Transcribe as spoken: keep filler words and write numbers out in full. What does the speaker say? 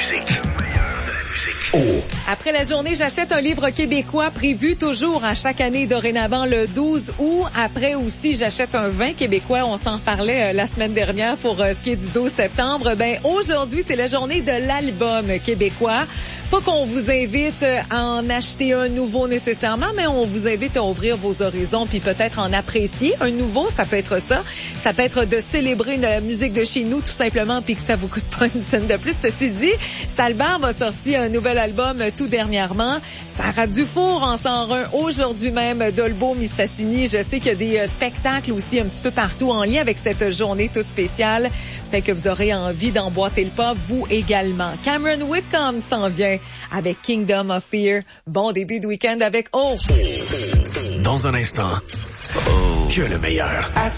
musique. Oh. Après la journée, j'achète un livre québécois prévu toujours à chaque année dorénavant le douze août. Après aussi, j'achète un vin québécois. On s'en parlait euh, la semaine dernière pour euh, ce qui est du douze septembre. Ben aujourd'hui, c'est la journée de l'album québécois. Pas qu'on vous invite à en acheter un nouveau nécessairement, mais on vous invite à ouvrir vos horizons puis peut-être en apprécier un nouveau. Ça peut être ça. Ça peut être de célébrer la musique de chez nous tout simplement puis que ça vous coûte pas une scène de plus. Ceci dit, Salbert va sortir un nouvel album tout dernièrement. Sarah Dufour en sort un aujourd'hui même. Dolbeau, Mistassini. Je sais qu'il y a des euh, spectacles aussi un petit peu partout en lien avec cette journée toute spéciale. Fait que vous aurez envie d'emboîter le pas, vous également. Cameron Whitcomb s'en vient avec Kingdom of Fear. Bon début de week-end avec Oh! Dans un instant, oh. que le meilleur.